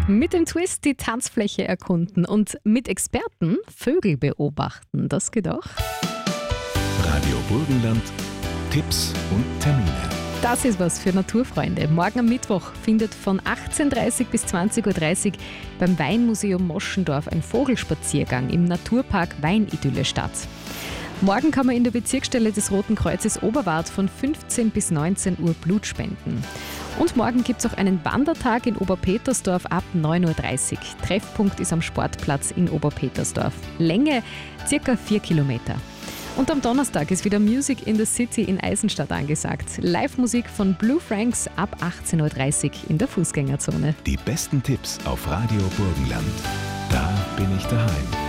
Mit dem Twist die Tanzfläche erkunden und mit Experten Vögel beobachten. Das geht auch. Radio Burgenland, Tipps und Termine. Das ist was für Naturfreunde. Morgen am Mittwoch findet von 18:30 bis 20:30 Uhr beim Weinmuseum Moschendorf ein Vogelspaziergang im Naturpark Weinidylle statt. Morgen kann man in der Bezirksstelle des Roten Kreuzes Oberwart von 15 bis 19 Uhr Blut spenden. Und morgen gibt es auch einen Wandertag in Oberpetersdorf ab 9:30 Uhr. Treffpunkt ist am Sportplatz in Oberpetersdorf. Länge ca. 4 Kilometer. Und am Donnerstag ist wieder Music in the City in Eisenstadt angesagt. Live-Musik von Blue Franks ab 18:30 Uhr in der Fußgängerzone. Die besten Tipps auf Radio Burgenland. Da bin ich daheim.